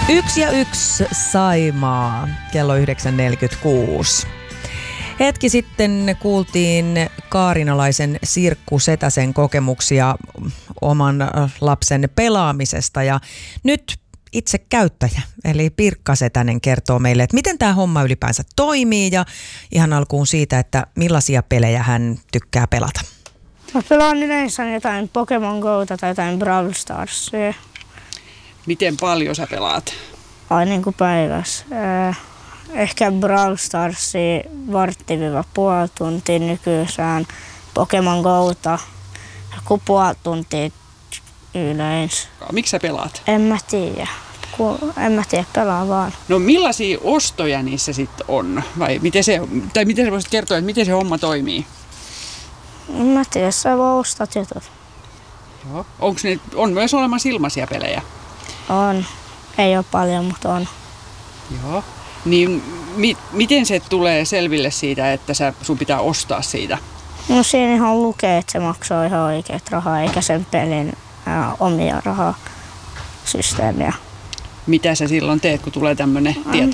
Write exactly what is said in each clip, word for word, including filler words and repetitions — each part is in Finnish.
Yksi ja yksi Saimaa, kello yhdeksän neljäkymmentäkuusi. Hetki sitten kuultiin kaarinalaisen Sirkku Setäsen kokemuksia oman lapsen pelaamisesta ja nyt itse käyttäjä, eli Pirkka Setänen kertoo meille, että miten tämä homma ylipäänsä toimii ja ihan alkuun siitä, että millaisia pelejä hän tykkää pelata. Mä pelaan yleensä jotain Pokemon Gota tai jotain Brawl Starsia. Miten paljon sä pelaat? Ai niin kuin päivässä. Äh, ehkä Brawl Starsia vartti-puoli tuntia nykyisään. Pokemon Gota joku puoli tuntia yleensä. Miksi sä pelaat? En mä tiedä. En mä tiedä, pelaa vaan. No millaisia ostoja niissä sitten on? Vai miten se, tai miten sä voisit kertoa, että miten se homma toimii? En mä tiedä, sä vaan ostat jutut. Joo. Onko ne, on myös olemassa ilmaisia pelejä? On. Ei ole paljon, mutta on. Joo. Niin mi, miten se tulee selville siitä, että sä, sun pitää ostaa siitä? No siinä ihan lukee, että se maksaa ihan oikeat rahaa, eikä sen pelin ää, omia rahasysteemiä. Mitä sä silloin teet, kun tulee tämmönen en, tieto?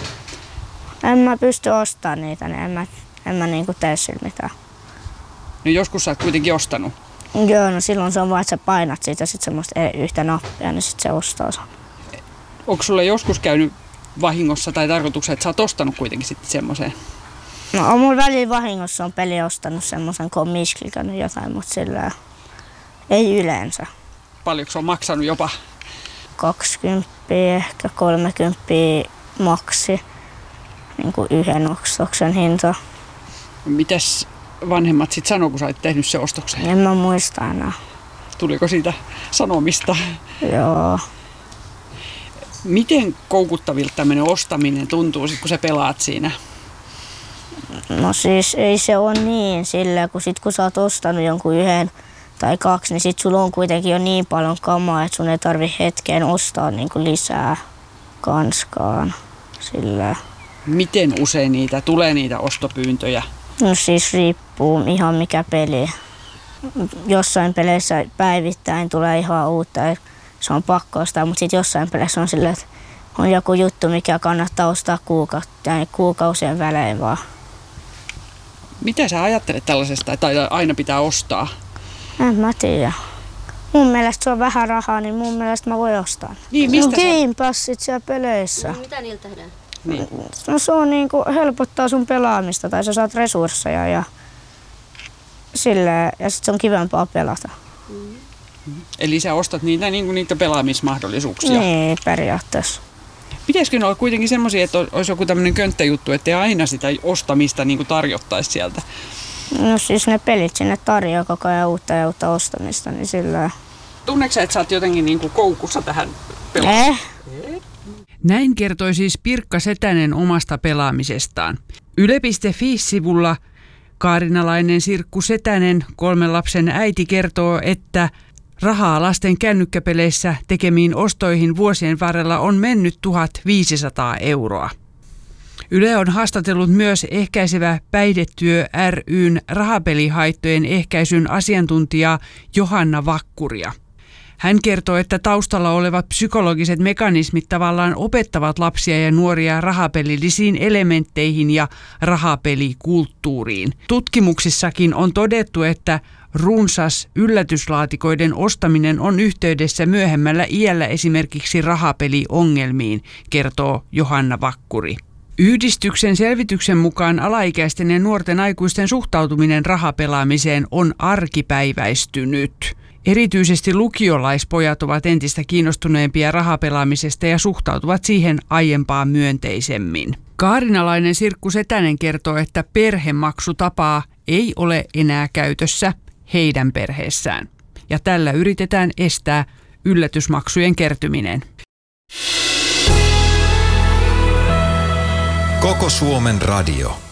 En mä pysty ostamaan niitä, niin en mä, en mä niinku tee sillä mitään. No joskus sä oot kuitenkin ostanut. Joo, no silloin se on vaan, että sä painat siitä sit semmoista yhtä nappia, niin sit se ostaa sen. Onko sulla joskus käynyt vahingossa tai tarkoituksena, että sä oot ostanut kuitenkin sitten semmoiseen? No on mun välillä vahingossa on peli ostanut semmoisen, kun on misklikannut jotain, mutta sillä ei yleensä. Paljonko se on maksanut jopa? kaksikymmentä, ehkä kolmekymmentä maksi, niin kuin yhden ostoksen hinta. Mitäs vanhemmat sitten sanoo, kun sä olet tehnyt se ostoksen? En mä muista enää. Tuliko siitä sanomista? Joo. Miten koukuttavilta tämmöinen ostaminen tuntuu, sit, kun sä pelaat siinä? No siis ei se ole niin sillä, kun sit kun sä oot ostanut jonkun yhden tai kaksi, niin sit sulla on kuitenkin jo niin paljon kamaa, että sun ei tarvi hetkeen ostaa niinku lisää kanskaan. Sillä. Miten usein niitä tulee niitä ostopyyntöjä? No siis riippuu ihan mikä peli. Jossain peleissä päivittäin tulee ihan uutta, se on pakko ostaa, mutta sitten jossain peleissä on silleen, että on joku juttu, mikä kannattaa ostaa kuukautta, kuukausien välein vaan. Mitä sä ajattelet tällaisesta, että aina pitää ostaa? En mä tiedä. Mun mielestä se on vähän rahaa, niin mun mielestä mä voin ostaa. Niin, mistä no, Game Passit siellä peleissä. No, mitä niillä tehdään? Niin. No se on niinku, helpottaa sun pelaamista tai sä saat resursseja ja silleen, ja sit se on kivempaa pelata. Mm. Eli sä ostat niitä, niinku niitä pelaamismahdollisuuksia? Niin, periaatteessa. Pitäisikö ne olla kuitenkin semmoisia, että olisi joku tämmöinen könttäjuttu, ettei aina sitä ostamista niinku tarjottaisi sieltä? No siis ne pelit sinne tarjoaa koko ajan uutta ja uutta ostamista, niin sillä. Tunneeko sä, että sä oot jotenkin niinku koukussa tähän pelaamiseen? Eh. Näin kertoi siis Pirkka Setänen omasta pelaamisestaan. Yle piste fi-sivulla kaarinalainen Sirkku Setänen, kolmen lapsen äiti, kertoo, että rahaa lasten kännykkäpeleissä tekemiin ostoihin vuosien varrella on mennyt tuhatviisisataa euroa. Yle on haastatellut myös Ehkäisevä päihdetyö ry:n rahapelihaittojen ehkäisyn asiantuntijaa Johanna Vakkuria. Hän kertoo, että taustalla olevat psykologiset mekanismit tavallaan opettavat lapsia ja nuoria rahapelillisiin elementteihin ja rahapelikulttuuriin. Tutkimuksissakin on todettu, että runsas yllätyslaatikoiden ostaminen on yhteydessä myöhemmällä iällä esimerkiksi rahapeliongelmiin, kertoo Johanna Vakkuri. Yhdistyksen selvityksen mukaan alaikäisten ja nuorten aikuisten suhtautuminen rahapelaamiseen on arkipäiväistynyt. Erityisesti lukiolaispojat ovat entistä kiinnostuneempia rahapelaamisesta ja suhtautuvat siihen aiempaa myönteisemmin. Kaarinalainen Sirkku Setänen kertoo, että perhemaksutapaa ei ole enää käytössä heidän perheessään. Ja tällä yritetään estää yllätysmaksujen kertyminen. Koko Suomen radio.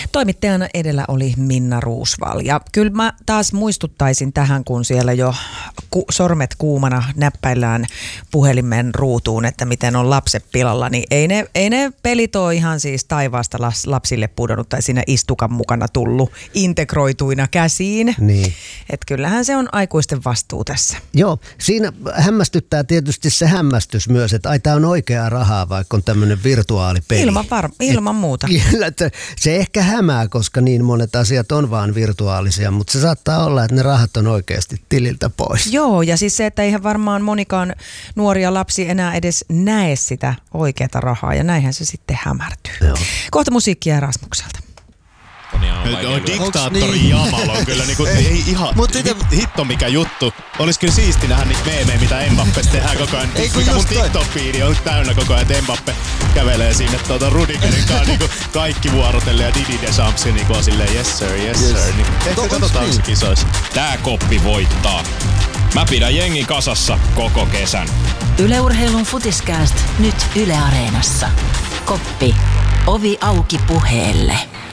Toimittajana edellä oli Minna Ruusval. Ja kyllä mä taas muistuttaisin tähän, kun siellä jo ku, sormet kuumana näppäillään puhelimen ruutuun, että miten on lapset pilalla, niin ei ne, ei ne pelit ole ihan siis taivaasta lapsille pudonnut tai siinä istukan mukana tullut integroituina käsiin. Niin. Että kyllähän se on aikuisten vastuu tässä. Joo, siinä hämmästyttää tietysti se hämmästys myös, että ai tää on oikeaa rahaa, vaikka on tämmöinen virtuaalipeli. Ilman, var- ilman muuta. Et, se ehkä hämää, koska niin monet asiat on vaan virtuaalisia, mutta se saattaa olla, että ne rahat on oikeasti tililtä pois. Joo, ja siis se, että eihän varmaan monikaan nuoria lapsi enää edes näe sitä oikeata rahaa, ja näinhän se sitten hämärtyy. Joo. Kohta musiikkia Rasmukselta. On diktaattori Jamal on kyllä niinku, ei ihan Mut hit, hitto mikä juttu. Olis kyllä siisti nähdä niitä meemejä, mitä Mbappesta tehdään koko ajan. Ei, mikä mun TikTok-fiidi on täynnä koko ajan, että Mbappe kävelee sinne tuota Rudigerin kanssa niinku kaikki vuorotellen ja Didi Deschamps niinku on silleen yes sir, yes, yes. sir. Niin, ehkä no, katsotaan niin. Se kisoissa. Tää koppi voittaa. Mä pidän jengi kasassa koko kesän. Yle Urheilun Futiskääst nyt Yle Areenassa. Koppi. Ovi auki puheelle.